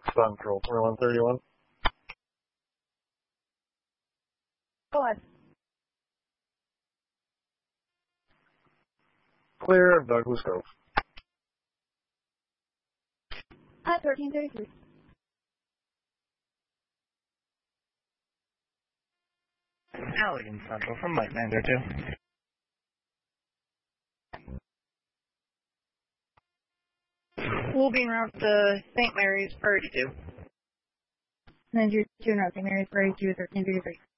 Central, 2131. Go ahead. Clear of Douglas Cove. At 1333. Allegan Central from Light 932. We'll be en route to St. Mary's, priority 2. 902 en route, St. Mary's, priority 2, 1333.